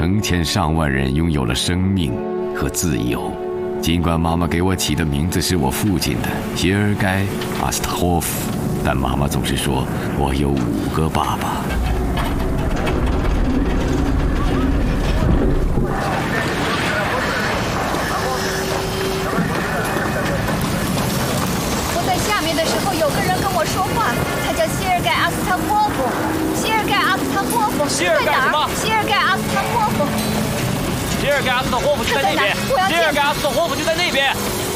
成千上万人拥有了生命和自由。尽管妈妈给我起的名字是我父亲的谢尔盖·阿斯塔霍夫，但妈妈总是说我有5个爸爸。 我在下面的时候，有个人跟我说话，他叫谢尔盖·阿斯塔霍夫。谢尔盖·阿斯塔霍夫谢尔盖什么？ 谢尔盖·阿斯塔霍夫。 谢尔盖·阿斯塔霍夫就在那边。谢尔盖·阿斯塔霍夫就在那边。